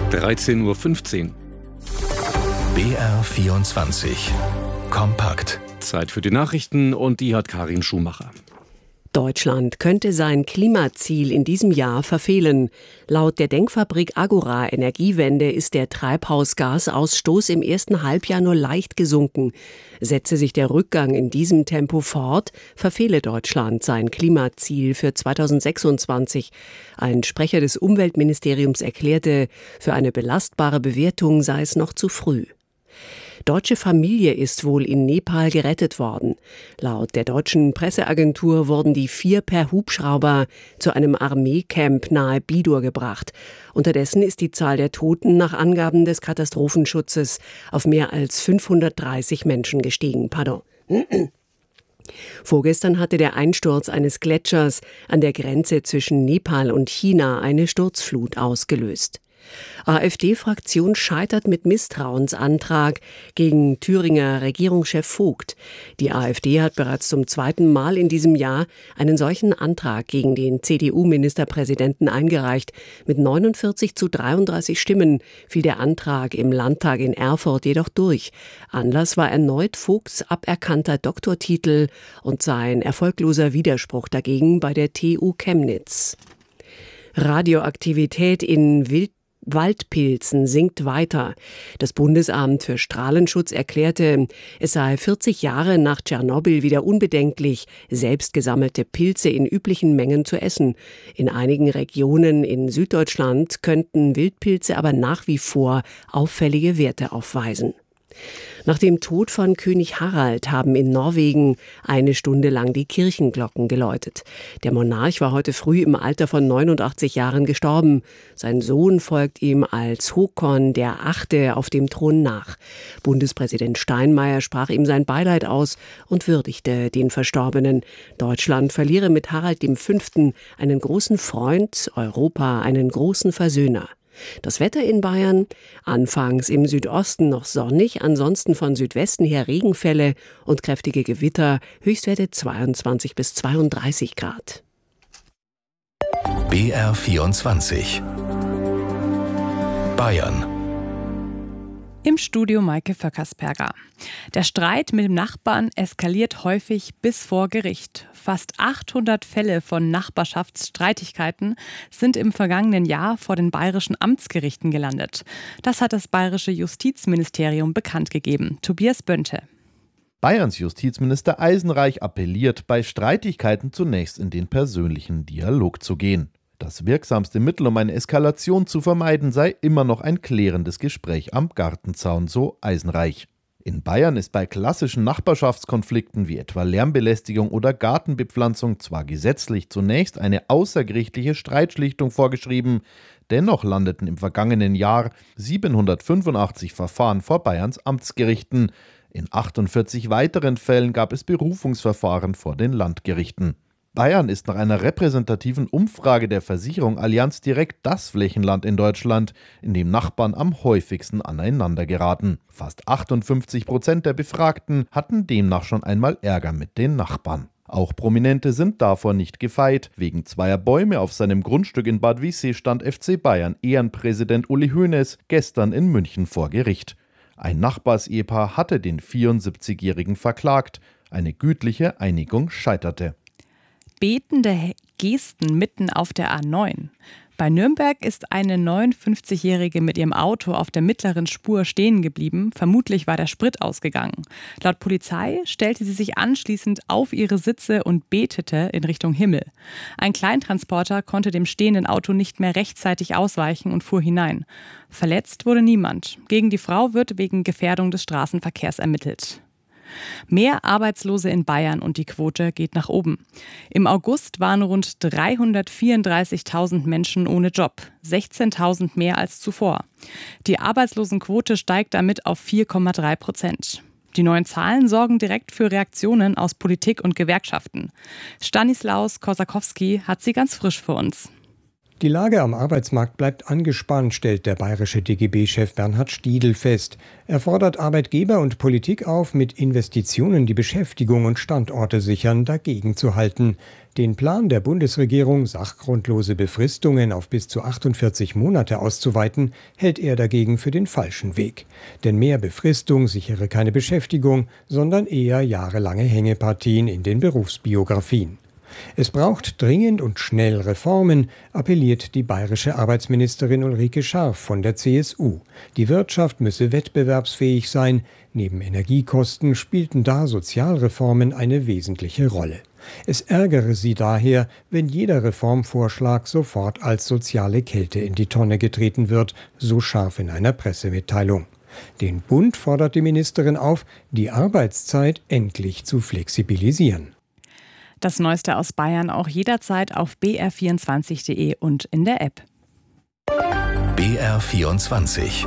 13:15 Uhr. BR24 Kompakt. Zeit für die Nachrichten und die hat Karin Schumacher. Deutschland könnte sein Klimaziel in diesem Jahr verfehlen. Laut der Denkfabrik Agora Energiewende ist der Treibhausgasausstoß im ersten Halbjahr nur leicht gesunken. Setze sich der Rückgang in diesem Tempo fort, verfehle Deutschland sein Klimaziel für 2026. Ein Sprecher des Umweltministeriums erklärte, für eine belastbare Bewertung sei es noch zu früh. Deutsche Familie ist wohl in Nepal gerettet worden. Laut der deutschen Presseagentur wurden die 4 per Hubschrauber zu einem Armeecamp nahe Bidur gebracht. Unterdessen ist die Zahl der Toten nach Angaben des Katastrophenschutzes auf mehr als 530 Menschen gestiegen. Vorgestern hatte der Einsturz eines Gletschers an der Grenze zwischen Nepal und China eine Sturzflut ausgelöst. AfD-Fraktion scheitert mit Misstrauensantrag gegen Thüringer Regierungschef Vogt. Die AfD hat bereits zum 2. Mal in diesem Jahr einen solchen Antrag gegen den CDU-Ministerpräsidenten eingereicht. Mit 49:33 Stimmen fiel der Antrag im Landtag in Erfurt jedoch durch. Anlass war erneut Vogts aberkannter Doktortitel und sein erfolgloser Widerspruch dagegen bei der TU Chemnitz. Radioaktivität in Waldpilzen sinkt weiter. Das Bundesamt für Strahlenschutz erklärte, es sei 40 Jahre nach Tschernobyl wieder unbedenklich, selbst gesammelte Pilze in üblichen Mengen zu essen. In einigen Regionen in Süddeutschland könnten Wildpilze aber nach wie vor auffällige Werte aufweisen. Nach dem Tod von König Harald haben in Norwegen 1 Stunde lang die Kirchenglocken geläutet. Der Monarch war heute früh im Alter von 89 Jahren gestorben. Sein Sohn folgt ihm als Håkon der 8. auf dem Thron nach. Bundespräsident Steinmeier sprach ihm sein Beileid aus und würdigte den Verstorbenen. Deutschland verliere mit Harald V. einen großen Freund, Europa einen großen Versöhner. Das Wetter in Bayern, anfangs im Südosten noch sonnig, ansonsten von Südwesten her Regenfälle und kräftige Gewitter, Höchstwerte 22 bis 32 Grad. BR24 Bayern. Im Studio Maike Vöckersperger. Der Streit mit dem Nachbarn eskaliert häufig bis vor Gericht. Fast 800 Fälle von Nachbarschaftsstreitigkeiten sind im vergangenen Jahr vor den bayerischen Amtsgerichten gelandet. Das hat das bayerische Justizministerium bekannt gegeben. Tobias Bönte. Bayerns Justizminister Eisenreich appelliert, bei Streitigkeiten zunächst in den persönlichen Dialog zu gehen. Das wirksamste Mittel, um eine Eskalation zu vermeiden, sei immer noch ein klärendes Gespräch am Gartenzaun, so Eisenreich. In Bayern ist bei klassischen Nachbarschaftskonflikten wie etwa Lärmbelästigung oder Gartenbepflanzung zwar gesetzlich zunächst eine außergerichtliche Streitschlichtung vorgeschrieben, dennoch landeten im vergangenen Jahr 785 Verfahren vor Bayerns Amtsgerichten. In 48 weiteren Fällen gab es Berufungsverfahren vor den Landgerichten. Bayern ist nach einer repräsentativen Umfrage der Versicherung Allianz direkt das Flächenland in Deutschland, in dem Nachbarn am häufigsten aneinander geraten. Fast 58% der Befragten hatten demnach schon einmal Ärger mit den Nachbarn. Auch Prominente sind davor nicht gefeit. Wegen 2 Bäume auf seinem Grundstück in Bad Wiessee stand FC Bayern Ehrenpräsident Uli Hoeneß gestern in München vor Gericht. Ein Nachbarsehepaar hatte den 74-Jährigen verklagt. Eine gütliche Einigung scheiterte. Betende Gesten mitten auf der A9. Bei Nürnberg ist eine 59-Jährige mit ihrem Auto auf der mittleren Spur stehen geblieben. Vermutlich war der Sprit ausgegangen. Laut Polizei stellte sie sich anschließend auf ihre Sitze und betete in Richtung Himmel. Ein Kleintransporter konnte dem stehenden Auto nicht mehr rechtzeitig ausweichen und fuhr hinein. Verletzt wurde niemand. Gegen die Frau wird wegen Gefährdung des Straßenverkehrs ermittelt. Mehr Arbeitslose in Bayern und die Quote geht nach oben. Im August waren rund 334.000 Menschen ohne Job, 16.000 mehr als zuvor. Die Arbeitslosenquote steigt damit auf 4,3%. Die neuen Zahlen sorgen direkt für Reaktionen aus Politik und Gewerkschaften. Stanislaus Kosakowski hat sie ganz frisch für uns. Die Lage am Arbeitsmarkt bleibt angespannt, stellt der bayerische DGB-Chef Bernhard Stiedl fest. Er fordert Arbeitgeber und Politik auf, mit Investitionen die Beschäftigung und Standorte sichern, dagegen zu halten. Den Plan der Bundesregierung, sachgrundlose Befristungen auf bis zu 48 Monate auszuweiten, hält er dagegen für den falschen Weg. Denn mehr Befristung sichere keine Beschäftigung, sondern eher jahrelange Hängepartien in den Berufsbiografien. Es braucht dringend und schnell Reformen, appelliert die bayerische Arbeitsministerin Ulrike Scharf von der CSU. Die Wirtschaft müsse wettbewerbsfähig sein. Neben Energiekosten spielten da Sozialreformen eine wesentliche Rolle. Es ärgere sie daher, wenn jeder Reformvorschlag sofort als soziale Kälte in die Tonne getreten wird, so Scharf in einer Pressemitteilung. Den Bund fordert die Ministerin auf, die Arbeitszeit endlich zu flexibilisieren. Das Neueste aus Bayern auch jederzeit auf br24.de und in der App. BR24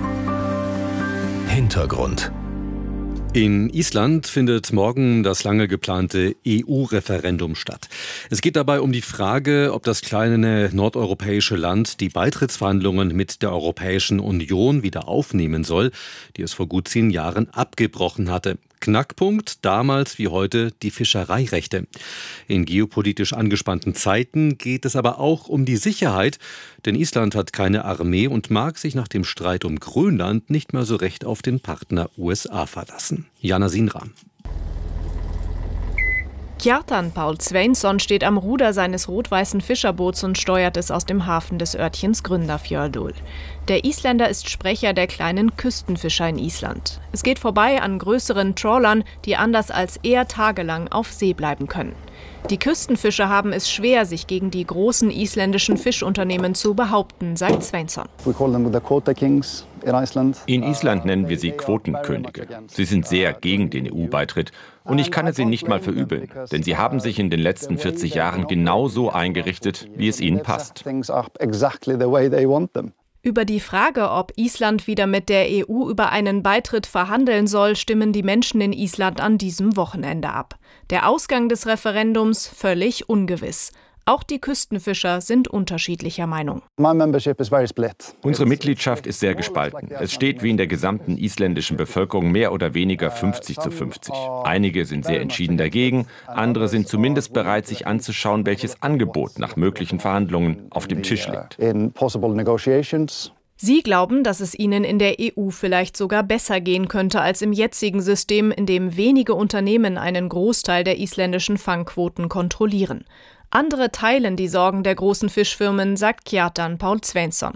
Hintergrund. In Island findet morgen das lange geplante EU-Referendum statt. Es geht dabei um die Frage, ob das kleine nordeuropäische Land die Beitrittsverhandlungen mit der Europäischen Union wieder aufnehmen soll, die es vor gut 10 Jahren abgebrochen hatte. Knackpunkt, damals wie heute, die Fischereirechte. In geopolitisch angespannten Zeiten geht es aber auch um die Sicherheit, denn Island hat keine Armee und mag sich nach dem Streit um Grönland nicht mehr so recht auf den Partner USA verlassen. Jana Sinram. Kjartan Paul Sveinsson steht am Ruder seines rot-weißen Fischerboots und steuert es aus dem Hafen des Örtchens Grundarfjörður. Der Isländer ist Sprecher der kleinen Küstenfischer in Island. Es geht vorbei an größeren Trawlern, die anders als er tagelang auf See bleiben können. Die Küstenfischer haben es schwer, sich gegen die großen isländischen Fischunternehmen zu behaupten, sagt Sveinsson. In Island nennen wir sie Quotenkönige. Sie sind sehr gegen den EU-Beitritt. Und ich kann es ihnen nicht mal verübeln, denn sie haben sich in den letzten 40 Jahren genauso eingerichtet, wie es ihnen passt. Über die Frage, ob Island wieder mit der EU über einen Beitritt verhandeln soll, stimmen die Menschen in Island an diesem Wochenende ab. Der Ausgang des Referendums völlig ungewiss. Auch die Küstenfischer sind unterschiedlicher Meinung. Unsere Mitgliedschaft ist sehr gespalten. Es steht wie in der gesamten isländischen Bevölkerung mehr oder weniger 50-50. Einige sind sehr entschieden dagegen, andere sind zumindest bereit, sich anzuschauen, welches Angebot nach möglichen Verhandlungen auf dem Tisch liegt. Sie glauben, dass es ihnen in der EU vielleicht sogar besser gehen könnte als im jetzigen System, in dem wenige Unternehmen einen Großteil der isländischen Fangquoten kontrollieren. Andere teilen die Sorgen der großen Fischfirmen, sagt Kjartan Paul Sveinsson.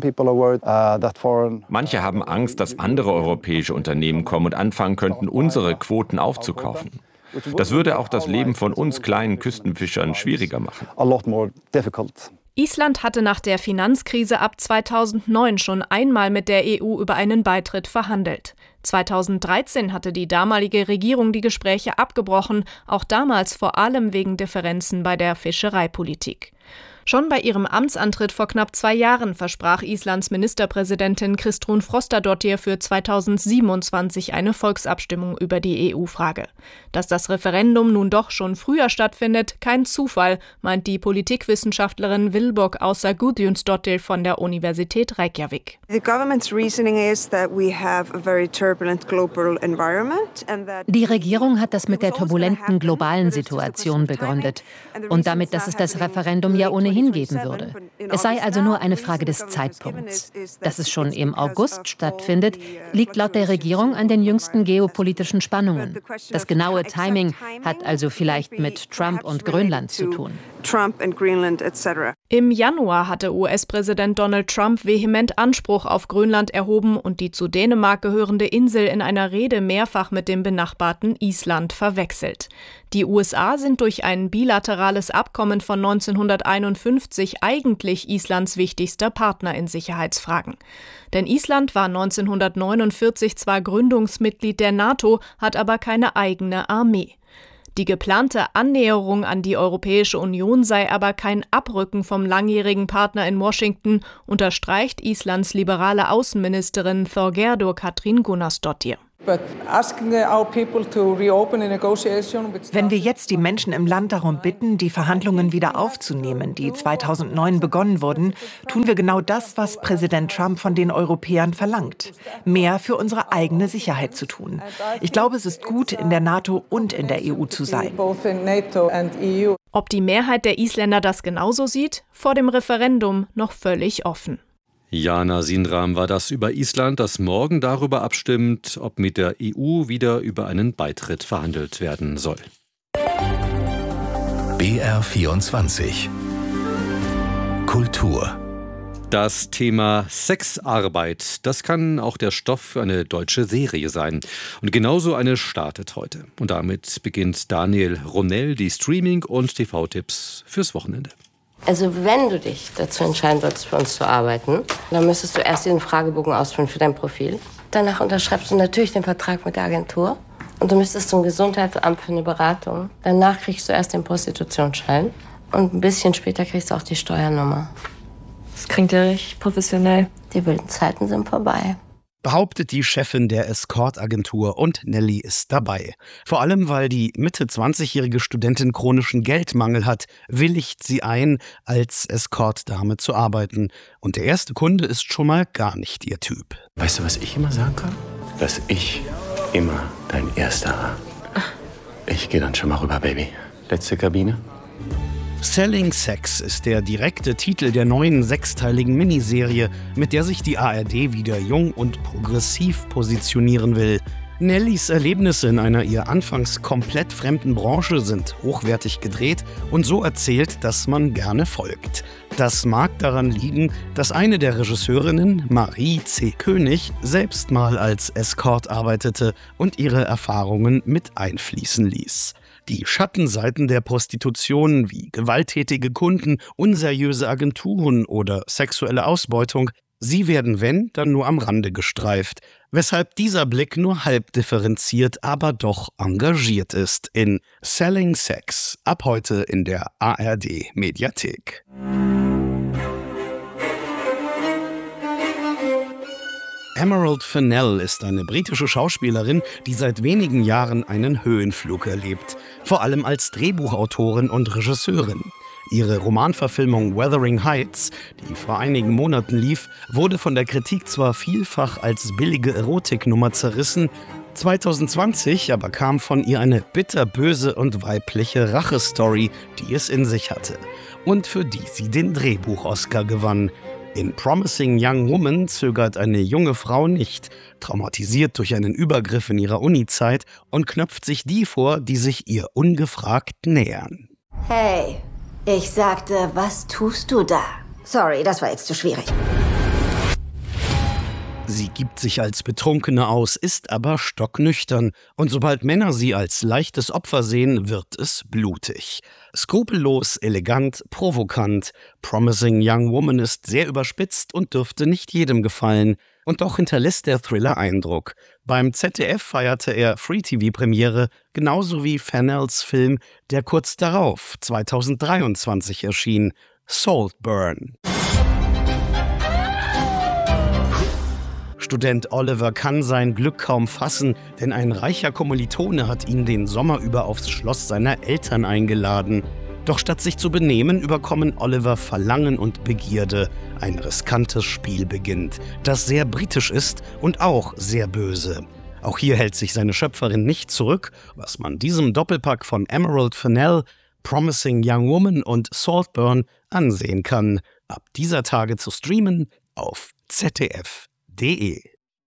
Manche haben Angst, dass andere europäische Unternehmen kommen und anfangen könnten, unsere Quoten aufzukaufen. Das würde auch das Leben von uns kleinen Küstenfischern schwieriger machen. Island hatte nach der Finanzkrise ab 2009 schon einmal mit der EU über einen Beitritt verhandelt. 2013 hatte die damalige Regierung die Gespräche abgebrochen, auch damals vor allem wegen Differenzen bei der Fischereipolitik. Schon bei ihrem Amtsantritt vor knapp 2 Jahren versprach Islands Ministerpräsidentin Kristrún Frostadóttir für 2027 eine Volksabstimmung über die EU-Frage. Dass das Referendum nun doch schon früher stattfindet, kein Zufall, meint die Politikwissenschaftlerin Vilborg Ása Guðjónsdóttir von der Universität Reykjavik. Die Regierung hat das mit der turbulenten globalen Situation begründet und damit, dass es das Referendum ja ohnehin geben würde. Es sei also nur eine Frage des Zeitpunkts. Dass es schon im August stattfindet, liegt laut der Regierung an den jüngsten geopolitischen Spannungen. Das genaue Timing hat also vielleicht mit Trump und Grönland zu tun. Im Januar hatte US-Präsident Donald Trump vehement Anspruch auf Grönland erhoben und die zu Dänemark gehörende Insel in einer Rede mehrfach mit dem benachbarten Island verwechselt. Die USA sind durch ein bilaterales Abkommen von 1951 eigentlich Islands wichtigster Partner in Sicherheitsfragen. Denn Island war 1949 zwar Gründungsmitglied der NATO, hat aber keine eigene Armee. Die geplante Annäherung an die Europäische Union sei aber kein Abrücken vom langjährigen Partner in Washington, unterstreicht Islands liberale Außenministerin Þorgerður Katrín Gunnarsdóttir. Wenn wir jetzt die Menschen im Land darum bitten, die Verhandlungen wieder aufzunehmen, die 2009 begonnen wurden, tun wir genau das, was Präsident Trump von den Europäern verlangt: mehr für unsere eigene Sicherheit zu tun. Ich glaube, es ist gut, in der NATO und in der EU zu sein. Ob die Mehrheit der Isländer das genauso sieht, vor dem Referendum noch völlig offen. Jana Sinram war das über Island, das morgen darüber abstimmt, ob mit der EU wieder über einen Beitritt verhandelt werden soll. BR24 Kultur. Das Thema Sexarbeit, das kann auch der Stoff für eine deutsche Serie sein. Und genauso eine startet heute. Und damit beginnt Daniel Ronell die Streaming- und TV-Tipps fürs Wochenende. Also wenn du dich dazu entscheiden solltest, für uns zu arbeiten, dann müsstest du erst den Fragebogen ausfüllen für dein Profil. Danach unterschreibst du natürlich den Vertrag mit der Agentur. Und du müsstest zum Gesundheitsamt für eine Beratung. Danach kriegst du erst den Prostitutionsschein. Und ein bisschen später kriegst du auch die Steuernummer. Das klingt ja richtig professionell. Die wilden Zeiten sind vorbei. Behauptet die Chefin der Escort-Agentur, und Nelly ist dabei. Vor allem, weil die Mitte-20-jährige Studentin chronischen Geldmangel hat, willigt sie ein, als Escort-Dame zu arbeiten. Und der erste Kunde ist schon mal gar nicht ihr Typ. Weißt du, was ich immer sagen kann? Dass ich immer dein Erster war. Ich gehe dann schon mal rüber, Baby. Letzte Kabine. Selling Sex ist der direkte Titel der neuen 6-teiligen Miniserie, mit der sich die ARD wieder jung und progressiv positionieren will. Nellys Erlebnisse in einer ihr anfangs komplett fremden Branche sind hochwertig gedreht und so erzählt, dass man gerne folgt. Das mag daran liegen, dass eine der Regisseurinnen, Marie C. König, selbst mal als Escort arbeitete und ihre Erfahrungen mit einfließen ließ. Die Schattenseiten der Prostitution wie gewalttätige Kunden, unseriöse Agenturen oder sexuelle Ausbeutung, sie werden, wenn, dann nur am Rande gestreift, weshalb dieser Blick nur halb differenziert, aber doch engagiert ist in Selling Sex, ab heute in der ARD-Mediathek. Emerald Fennell ist eine britische Schauspielerin, die seit wenigen Jahren einen Höhenflug erlebt. Vor allem als Drehbuchautorin und Regisseurin. Ihre Romanverfilmung Wuthering Heights, die vor einigen Monaten lief, wurde von der Kritik zwar vielfach als billige Erotiknummer zerrissen, 2020 aber kam von ihr eine bitterböse und weibliche Rachestory, die es in sich hatte. Und für die sie den Drehbuch-Oscar gewann. In Promising Young Woman zögert eine junge Frau nicht, traumatisiert durch einen Übergriff in ihrer Uni-Zeit, und knöpft sich die vor, die sich ihr ungefragt nähern. Hey, ich sagte, was tust du da? Sorry, das war jetzt zu schwierig. Sie gibt sich als Betrunkene aus, ist aber stocknüchtern. Und sobald Männer sie als leichtes Opfer sehen, wird es blutig. Skrupellos, elegant, provokant. Promising Young Woman ist sehr überspitzt und dürfte nicht jedem gefallen. Und doch hinterlässt der Thriller Eindruck. Beim ZDF feierte er Free-TV-Premiere, genauso wie Fennells Film, der kurz darauf, 2023, erschien, Saltburn. Student Oliver kann sein Glück kaum fassen, denn ein reicher Kommilitone hat ihn den Sommer über aufs Schloss seiner Eltern eingeladen. Doch statt sich zu benehmen, überkommen Oliver Verlangen und Begierde. Ein riskantes Spiel beginnt, das sehr britisch ist und auch sehr böse. Auch hier hält sich seine Schöpferin nicht zurück, was man diesem Doppelpack von Emerald Fennell, Promising Young Woman und Saltburn ansehen kann. Ab dieser Tage zu streamen auf ZDF.de.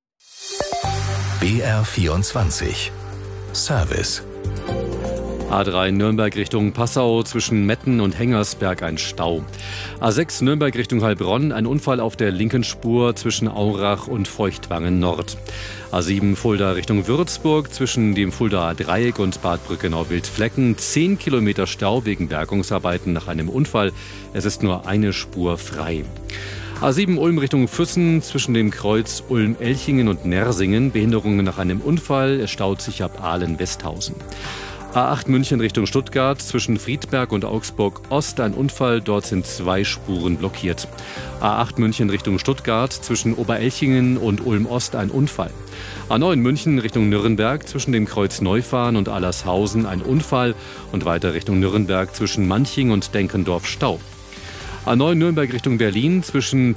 BR24 Service. A3 Nürnberg Richtung Passau, zwischen Metten und Hengersberg ein Stau. A6 Nürnberg Richtung Heilbronn, ein Unfall auf der linken Spur zwischen Aurach und Feuchtwangen Nord. A7 Fulda Richtung Würzburg, zwischen dem Fuldaer Dreieck und Bad Brückenau-Wildflecken 10 Kilometer Stau wegen Bergungsarbeiten nach einem Unfall. Es ist nur eine Spur frei. A7 Ulm Richtung Füssen, zwischen dem Kreuz Ulm-Elchingen und Nersingen, Behinderungen nach einem Unfall, es staut sich ab Aalen-Westhausen. A8 München Richtung Stuttgart, zwischen Friedberg und Augsburg Ost ein Unfall, dort sind 2 Spuren blockiert. A8 München Richtung Stuttgart, zwischen Oberelchingen und Ulm Ost ein Unfall. A9 München Richtung Nürnberg, zwischen dem Kreuz Neufahren und Allershausen ein Unfall und weiter Richtung Nürnberg zwischen Manching und Denkendorf Stau. A9 Nürnberg Richtung Berlin, zwischen